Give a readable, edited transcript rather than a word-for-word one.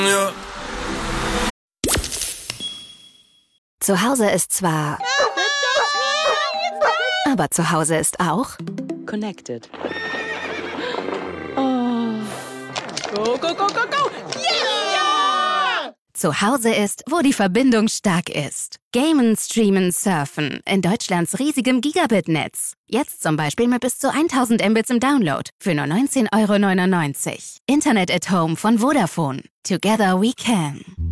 Ja. Zu Hause ist zwar... Aber zu Hause ist auch... Connected. Oh. Go, go, go, go, go! Yeah! Zu Hause ist, wo die Verbindung stark ist. Gamen, streamen, surfen. In Deutschlands riesigem Gigabit-Netz. Jetzt zum Beispiel mit bis zu 1000 Mbits im Download. Für nur 19,99 €. Internet at Home von Vodafone. Together we can.